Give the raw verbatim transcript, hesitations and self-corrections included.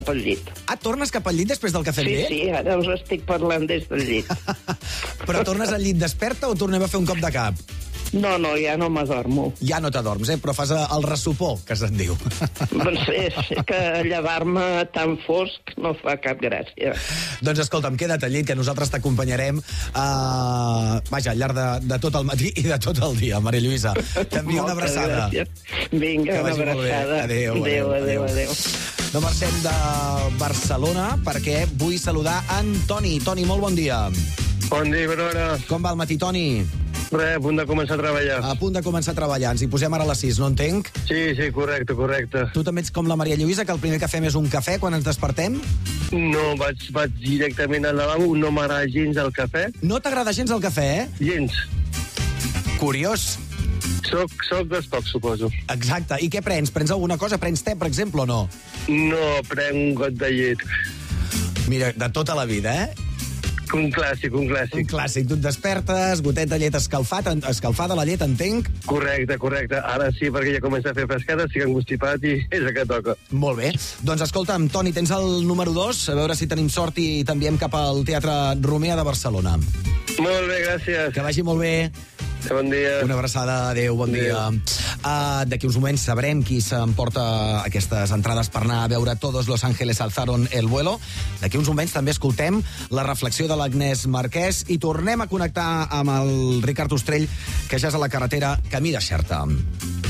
pel llit. Ah, tornes cap al llit després del cafè amb Sí, llet? sí, ara us estic parlant des del llit. Però tornes al llit desperta o tornem a fer un cop de cap? No, no, ja no m'adormo. Ja no t'adorms, eh? Però fas el ressupó, que se'n diu. Doncs és que llevar-me tan fosc no fa cap gràcia. Doncs escolta'm, queda't al llit, que nosaltres t'acompanyarem uh, vaja, al llarg de, de tot el matí i de tot el dia, Maria Lluïsa. T'envio una Moltes abraçada. gràcies. Vinga, una abraçada. Adéu, adéu, adéu, adéu. No marxem de Barcelona perquè vull saludar en Toni. Toni, molt bon dia. Bon dia, bona hora. Com va el matí, Toni? Res, a punt de començar a treballar. A punt de començar a treballar. Ens hi posem ara a les sis, no entenc? Sí, sí, correcte, correcte. Tu també ets com la Maria Lluïsa, que el primer que fem és un cafè quan ens despertem? No, vaig, vaig directament al lavabo, no m'agrada gens el cafè. No t'agrada gens el cafè, eh? Gens. Curiós. Soc, soc dels pocs, suposo. Exacte. I què prens? Prens alguna cosa? Prens te, per exemple, o no? No, prenc un got de llet. Mira, de tota la vida, eh? Un clàssic, un Un clàssic. clàssic. Tu et despertes, gotet de llet escalfat, escalfada la llet, entenc? Correcte, correcte. Ara sí, perquè ja comença a fer frescada, estic angustipat i és el que toca. Molt bé. Doncs escolta'm, Toni, tens el número dos, a veure si tenim sort i t'enviem cap al Teatre Romea de Barcelona. Molt bé, gràcies. Que vagi molt bé. Bon dia. Una abraçada, adéu, bon Adéu. dia. Uh, D'aquí uns moments sabrem qui s'emporta aquestes entrades per anar a veure Todos los ángeles alzaron el vuelo. D'aquí uns moments també escoltem la reflexió de l'Agnès Marquès i tornem a connectar amb el Ricard Ostrell, que ja és a la carretera camí de Xerta.